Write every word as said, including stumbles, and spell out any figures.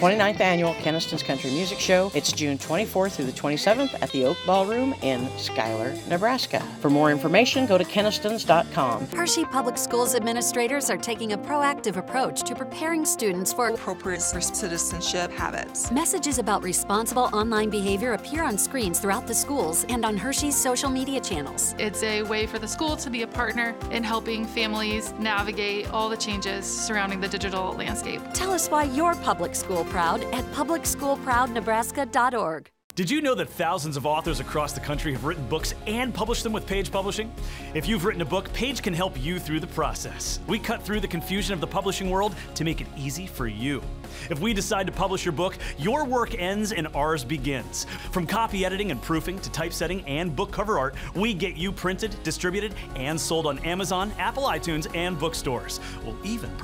twenty-ninth Annual Keniston's Country Music Show. It's June twenty-fourth through the twenty-seventh at the Oak Ballroom in Schuyler, Nebraska. For more information, go to kenistons dot com. Hershey Public Schools administrators are taking a proactive approach to preparing students for appropriate citizenship habits. Messages about responsible online behavior appear on screens throughout the schools and on Hershey's social media channels. It's a way for the school to be a partner in helping families navigate all the changes surrounding the digital landscape. Tell us why you're public school proud at public school proud nebraska dot org. Did you know that thousands of authors across the country have written books and published them with Page Publishing? If you've written a book, Page can help you through the process. We cut through the confusion of the publishing world to make it easy for you. If we decide to publish your book, your work ends and ours begins. From copy editing and proofing to typesetting and book cover art, we get you printed, distributed, and sold on Amazon, Apple iTunes, and bookstores. We'll even